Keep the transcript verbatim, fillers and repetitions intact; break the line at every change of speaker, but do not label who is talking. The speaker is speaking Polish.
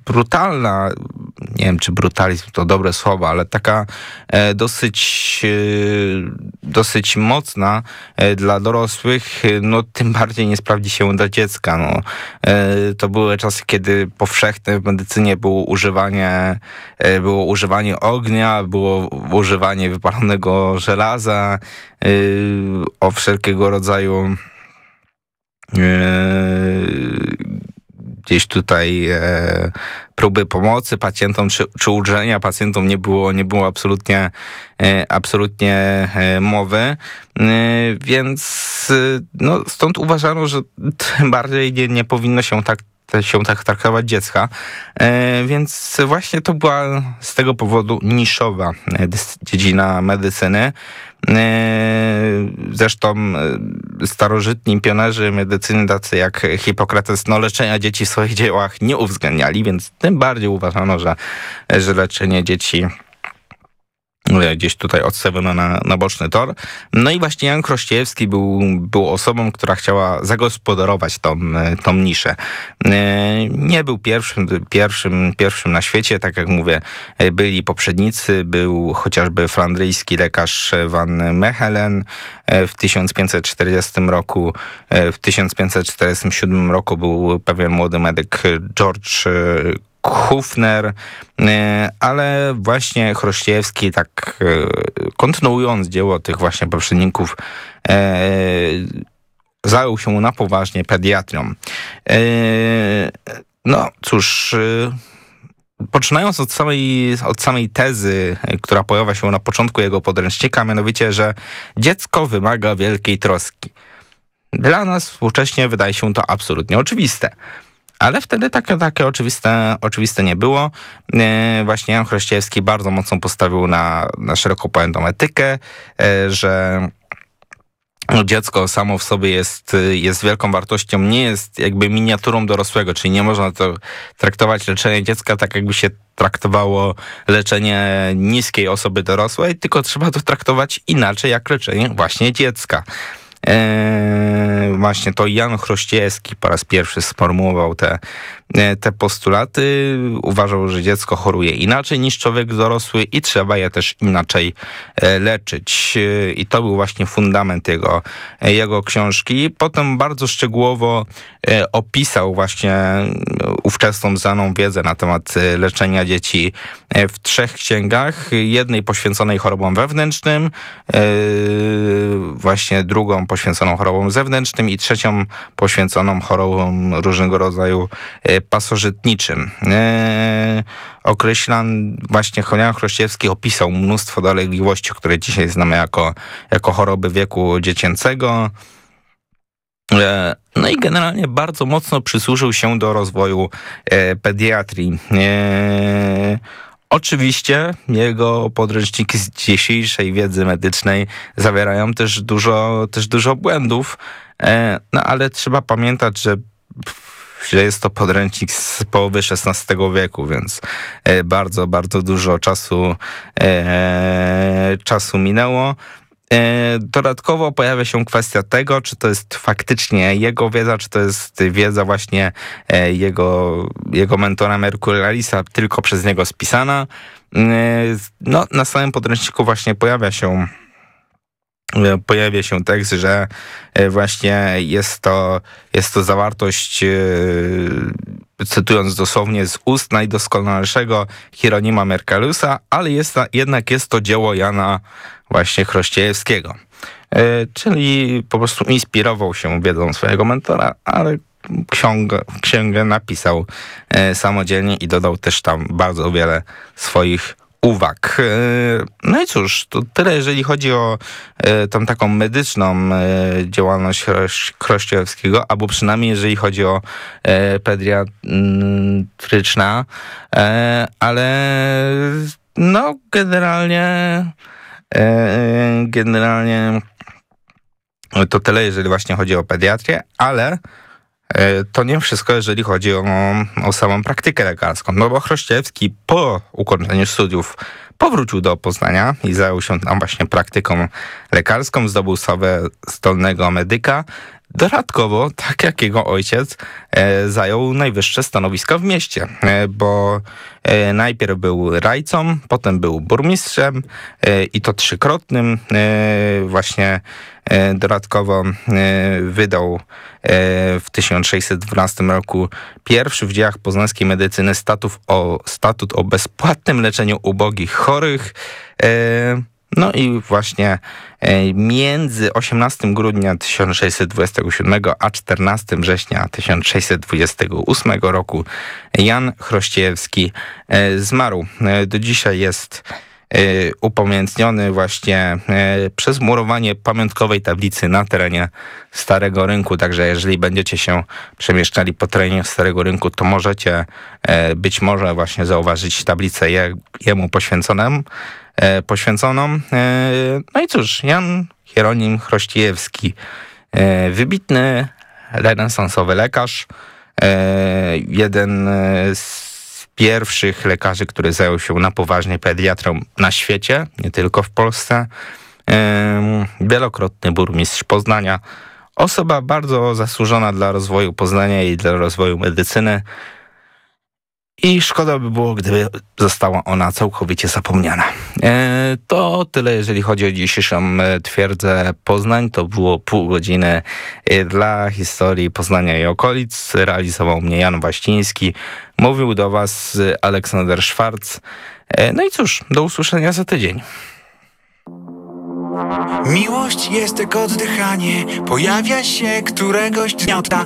brutalna, nie wiem czy brutalizm to dobre słowo, ale taka dosyć, dosyć mocna dla dorosłych, no tym bardziej nie sprawdzi się dla dziecka. No. To były czasy, kiedy powszechne w medycynie było używanie, było używanie ognia, było używanie wypalonego żelaza, o wszelkiego rodzaju gdzieś tutaj e, próby pomocy pacjentom czy, czy ulżenia pacjentom nie było, nie było absolutnie, e, absolutnie e, mowy, e, więc e, no, stąd uważano, że tym bardziej nie, nie powinno się tak się tak traktować dziecka, e, więc właśnie to była z tego powodu niszowa dziedzina medycyny. Zresztą starożytni pionerzy medycyny, tacy jak Hipokrates, no leczenia dzieci w swoich dziełach nie uwzględniali, więc tym bardziej uważano, że, że leczenie dzieci gdzieś tutaj odstawiono na, na boczny tor. No i właśnie Jan Chrościejewski był, był osobą, która chciała zagospodarować tą, tą niszę. Nie był pierwszym, pierwszym, pierwszym na świecie, tak jak mówię, byli poprzednicy, był chociażby flandryjski lekarz Van Mechelen w tysiąc pięćset czterdziestym roku, w tysiąc pięćset czterdziestym siódmym roku był pewien młody medyk George Hufner, ale właśnie Chrościejewski, tak kontynuując dzieło tych właśnie poprzedników, zajął się na poważnie pediatrią. No cóż, poczynając od samej, od samej tezy, która pojawia się na początku jego podręcznika, mianowicie, że dziecko wymaga wielkiej troski. Dla nas współcześnie wydaje się to absolutnie oczywiste. Ale wtedy takie, takie oczywiste, oczywiste nie było. E, właśnie Jan Chrościejewski bardzo mocno postawił na, na szeroko pojętą etykę, e, że dziecko samo w sobie jest, jest wielką wartością, nie jest jakby miniaturą dorosłego, czyli nie można to traktować leczenie dziecka tak, jakby się traktowało leczenie niskiej osoby dorosłej, tylko trzeba to traktować inaczej, jak leczenie właśnie dziecka. Eee, właśnie to Jan Chrościejewski po raz pierwszy sformułował te, te postulaty. Uważał, że dziecko choruje inaczej niż człowiek dorosły i trzeba je też inaczej leczyć. I to był właśnie fundament jego, jego książki. Potem bardzo szczegółowo opisał właśnie ówczesną znaną wiedzę na temat leczenia dzieci w trzech księgach. Jednej poświęconej chorobom wewnętrznym, właśnie drugą poświęconą chorobom zewnętrznym i trzecią poświęconą chorobom różnego rodzaju pasożytniczym. E, określan właśnie Jan Chrościejewski opisał mnóstwo dolegliwości, które dzisiaj znamy jako, jako choroby wieku dziecięcego. E, no i generalnie bardzo mocno przysłużył się do rozwoju e, pediatrii. E, Oczywiście jego podręczniki z dzisiejszej wiedzy medycznej zawierają też dużo, też dużo błędów, no ale trzeba pamiętać, że, że jest to podręcznik z połowy szesnastego wieku, więc bardzo, bardzo dużo czasu, czasu minęło. Dodatkowo pojawia się kwestia tego, czy to jest faktycznie jego wiedza, czy to jest wiedza właśnie jego, jego mentora Mercurialisa, tylko przez niego spisana. No, na samym podręczniku właśnie pojawia się pojawia się tekst, że właśnie jest to, jest to zawartość, cytując dosłownie, z ust najdoskonalszego Hieronima Mercuriusa, ale jest, jednak jest to dzieło Jana właśnie Chrościejewskiego. Czyli po prostu inspirował się wiedzą swojego mentora, ale książkę, księgę napisał samodzielnie i dodał też tam bardzo wiele swoich uwag. No i cóż, to tyle, jeżeli chodzi o tą taką medyczną działalność Chrościejewskiego, albo przynajmniej jeżeli chodzi o pediatryczna, ale no generalnie generalnie to tyle, jeżeli właśnie chodzi o pediatrię, ale to nie wszystko, jeżeli chodzi o, o samą praktykę lekarską. No bo Chrościejewski po ukończeniu studiów powrócił do Poznania i zajął się tam właśnie praktyką lekarską, zdobył sławę zdolnego medyka. Dodatkowo, tak jak jego ojciec, e, zajął najwyższe stanowiska w mieście, e, bo e, najpierw był rajcą, potem był burmistrzem e, i to trzykrotnym. E, właśnie e, dodatkowo e, wydał e, w tysiąc sześćset dwunastym roku pierwszy w dziejach poznańskiej medycyny statut o, statut o bezpłatnym leczeniu ubogich chorych. E, No i właśnie między osiemnastego grudnia tysiąc sześćset dwudziestego siódmego a czternastego września tysiąc sześćset dwudziestego ósmego roku Jan Chrościejewski zmarł. Do dzisiaj jest upamiętniony właśnie przez murowanie pamiątkowej tablicy na terenie Starego Rynku. Także jeżeli będziecie się przemieszczali po terenie Starego Rynku, to możecie być może właśnie zauważyć tablicę je, jemu poświęconą. poświęconą. No i cóż, Jan Hieronim Chrościejewski, wybitny renesansowy lekarz, jeden z pierwszych lekarzy, który zajął się na poważnie pediatrą na świecie, nie tylko w Polsce, wielokrotny burmistrz Poznania, osoba bardzo zasłużona dla rozwoju Poznania i dla rozwoju medycyny. I szkoda by było, gdyby została ona całkowicie zapomniana. E, to tyle, jeżeli chodzi o dzisiejszą twierdzę Poznań. To było pół godziny dla historii Poznania i okolic. Realizował mnie Jan Waściński. Mówił do was Aleksander Szwarc. E, no i cóż, do usłyszenia za tydzień.
Miłość jest jak oddychanie, pojawia się któregoś dnia.